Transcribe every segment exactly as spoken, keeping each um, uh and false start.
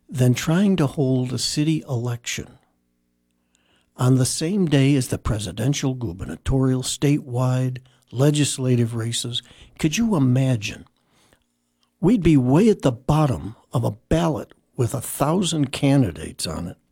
than trying to hold a city election on the same day as the presidential, gubernatorial, statewide, legislative races. Could you imagine? We'd be way at the bottom of a ballot with a thousand candidates on it.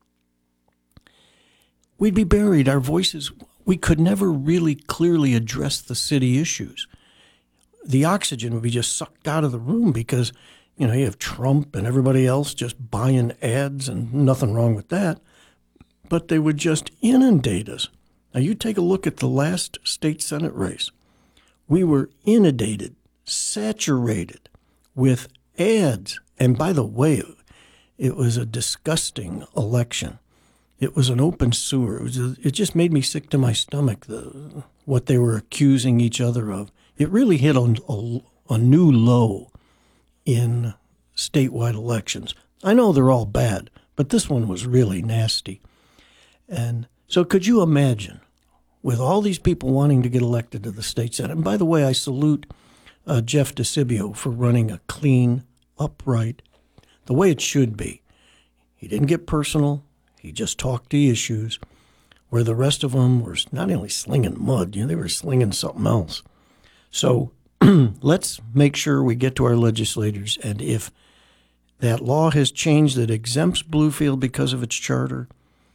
We'd be buried. Our voices, we could never really clearly address the city issues. The oxygen would be just sucked out of the room because, you know, you have Trump and everybody else just buying ads, and nothing wrong with that. But they would just inundate us. Now, you take a look at the last state Senate race. We were inundated, saturated with ads. And by the way, it was a disgusting election. It was an open sewer. It, was a, it just made me sick to my stomach, the, what they were accusing each other of. It really hit a, a, a new low in statewide elections. I know they're all bad, but this one was really nasty. And so could you imagine, with all these people wanting to get elected to the state Senate, and by the way, I salute uh, Jeff DeCibio for running a clean, upright, the way it should be. He didn't get personal. He just talked the issues, where the rest of them were not only slinging mud, you know, they were slinging something else. So let's make sure we get to our legislators, and if that law has changed that exempts Bluefield because of its charter,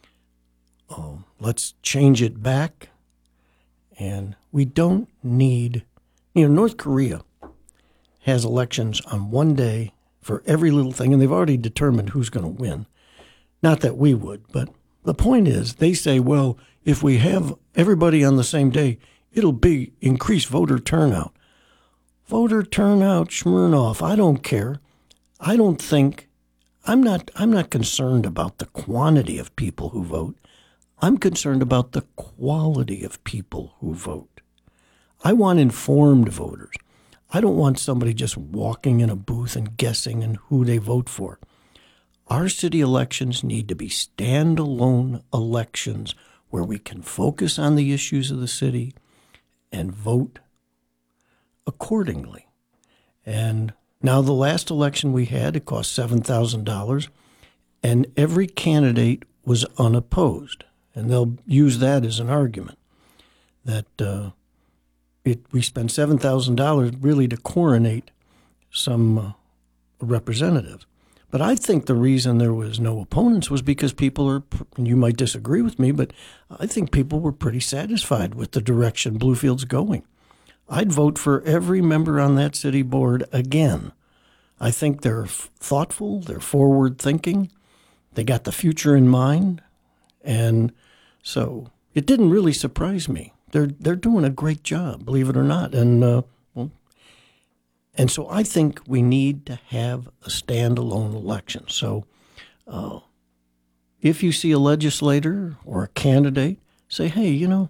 oh, let's change it back. And we don't need, you know, North Korea has elections on one day for every little thing, and they've already determined who's going to win. Not that we would, but the point is they say, well, if we have everybody on the same day, it'll be increased voter turnout. Voter turnout, Smirnoff, I don't care. I don't think, I'm not, I'm not concerned about the quantity of people who vote. I'm concerned about the quality of people who vote. I want informed voters. I don't want somebody just walking in a booth and guessing and who they vote for. Our city elections need to be standalone elections where we can focus on the issues of the city and vote accordingly. And now the last election we had, it cost seven thousand dollars, and every candidate was unopposed. And they'll use that as an argument, that uh, it, we spent seven thousand dollars really to coronate some uh, representatives. But I think the reason there was no opponents was because people are, and you might disagree with me, but I think people were pretty satisfied with the direction Bluefield's going. I'd vote for every member on that city board again. I think they're thoughtful, they're forward-thinking, they got the future in mind, and so it didn't really surprise me. They're they're doing a great job, believe it or not, and uh, well, and so I think we need to have a standalone election. So, uh, if you see a legislator or a candidate, say, hey, you know,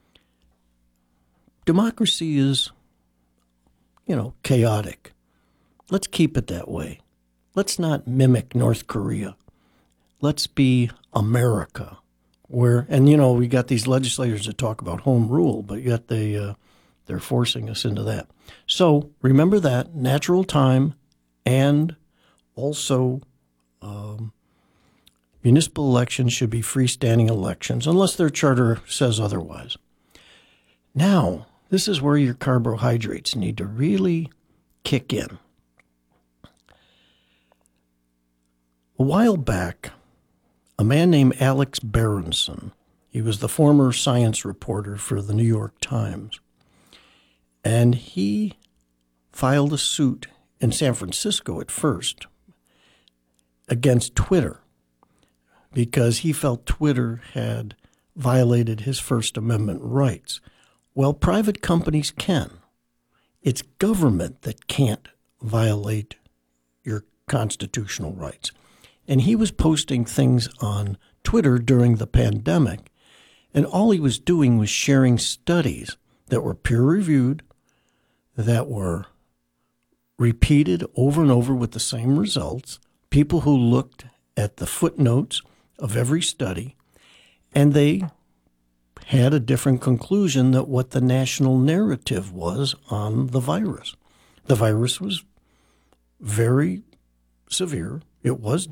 democracy is, you know, chaotic. Let's keep it that way. Let's not mimic North Korea. Let's be America. Where, and, you know, we got these legislators that talk about home rule, but yet they, uh, they're forcing us into that. So remember that, natural time, and also um, municipal elections should be freestanding elections, unless their charter says otherwise. Now, this is where your carbohydrates need to really kick in. A while back, a man named Alex Berenson, he was the former science reporter for the New York Times, and he filed a suit in San Francisco at first against Twitter because he felt Twitter had violated his First Amendment rights. Well, private companies can. It's government that can't violate your constitutional rights. And he was posting things on Twitter during the pandemic, and all he was doing was sharing studies that were peer-reviewed, that were repeated over and over with the same results, people who looked at the footnotes of every study, and they had a different conclusion than what the national narrative was on the virus. The virus was very severe. It was